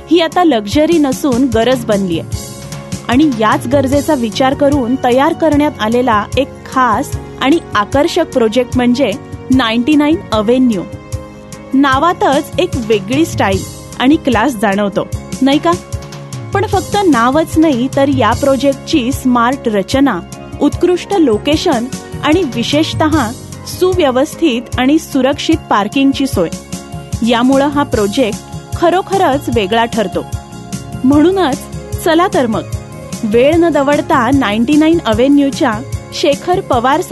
ही आता लक्झरी नसून गरज बनलीय. आणि याच गरजेचा विचार करून तयार करण्यात आलेला एक खास आणि आकर्षक प्रोजेक्ट म्हणजे 99 अव्हेन्यू. नावातच एक वेगळी स्टाईल आणि क्लास जाणवतो, नाही का? पण फक्त नावच नाही तर या प्रोजेक्टची स्मार्ट रचना, उत्कृष्ट लोकेशन आणि विशेषतः सुव्यवस्थित आणि सुरक्षित पार्किंगची सोय यामुळे हा प्रोजेक्ट खरोखरच वेगळा ठरतो. म्हणूनच चला तर मग वेळ न दवडता 99 अव्हेन्यूच्या शेखर पवार